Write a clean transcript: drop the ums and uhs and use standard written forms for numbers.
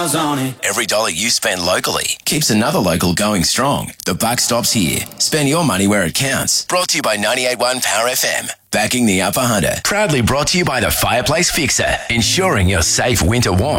miles on it. Every dollar you spend locally keeps another local going strong. The buck stops here. Spend your money where it counts. Brought to you by 98.1 Power FM. Backing the Upper Hunter. Proudly brought to you by the Fireplace Fixer. Ensuring your safe winter warmth.